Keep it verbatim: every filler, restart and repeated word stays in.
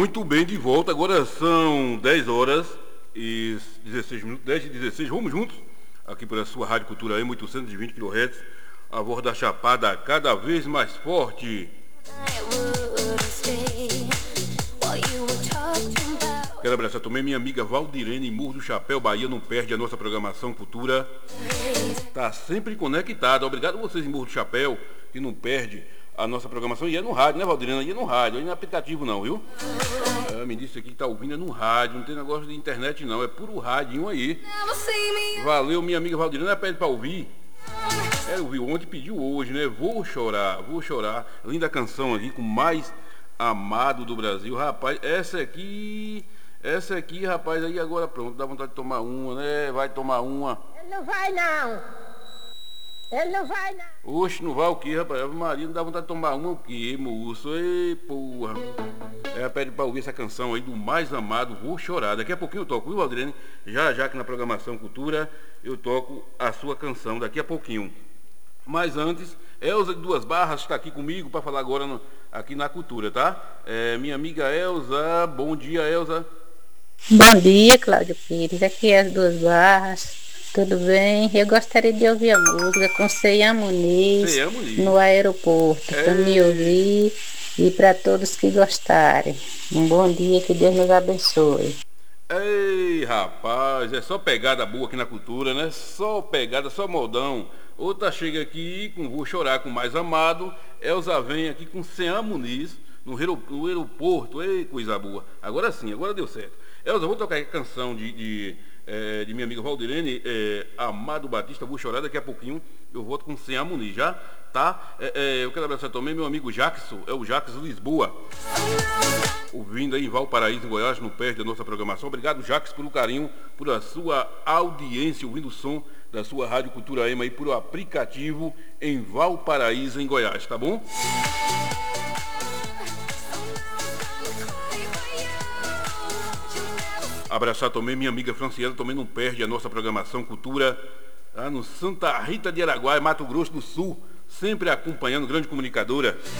Muito bem, de volta. Agora são dez horas e dezesseis minutos, dez e dezesseis. Vamos juntos aqui pela sua Rádio Cultura A M, oitocentos e vinte quilohertz. A voz da Chapada cada vez mais forte. Quero abraçar também minha amiga Valdirene, Morro do Chapéu, Bahia. Não perde a nossa programação Cultura. Tá sempre conectada. Obrigado a vocês em Morro do Chapéu, que não perde a nossa programação. E é no rádio, né, Valdirene? E é no rádio, não é no aplicativo não, viu? É, me disse aqui que tá ouvindo é no rádio, não tem negócio de internet não, é puro radinho aí. Valeu, minha amiga Valdirene. Ela pede pra ouvir. É, ouviu ontem, pediu hoje, né? Vou chorar, vou chorar. Linda canção aqui, com mais amado do Brasil. Rapaz, essa aqui, essa aqui, rapaz, aí agora pronto, dá vontade de tomar uma, né? Vai tomar uma. Ele não vai não. Ele não vai não. Oxe, não vai o quê, rapaz? Ave Maria, não dá vontade de tomar uma o quê, moço? Ei, porra. Ela pede pra ouvir essa canção aí do mais amado, Vou Chorar. Daqui a pouquinho eu toco, viu, Valdirene? Já, já que na programação Cultura eu toco a sua canção daqui a pouquinho. Mas antes, Elza de Duas Barras está aqui comigo para falar agora no, aqui na Cultura, tá? É, minha amiga Elza, bom dia, Elza. Bom dia, Cláudio Pires. Aqui é as Duas Barras. Tudo bem? Eu gostaria de ouvir a música com Ceia Muniz, Ceia Muniz no aeroporto, para me ouvir e para todos que gostarem. Um bom dia, que Deus nos abençoe. Ei, rapaz, é só pegada boa aqui na Cultura, né? Só pegada, só modão. Outra chega aqui com Vou Chorar com Mais Amado. Elza vem aqui com Ceia Muniz no aeroporto. Ei, coisa boa. Agora sim, agora deu certo. Elza, vou tocar aqui a canção de... de É, de minha amiga Valdirene, é, Amado Batista, Vou Chorar. Daqui a pouquinho eu volto com Ceia Muniz, já, tá? É, é, eu quero abraçar também meu amigo Jackson, é o Jackson Lisboa, ouvindo aí em Valparaíso, em Goiás, não perde a nossa programação. Obrigado, Jackson, pelo carinho, por a sua audiência, ouvindo o som da sua Rádio Cultura A M aí por o aplicativo em Valparaíso, em Goiás, tá bom? Abraçar também minha amiga Franciela, também não perde a nossa programação Cultura, lá no Santa Rita de Araguaia, Mato Grosso do Sul, sempre acompanhando, grande comunicadora.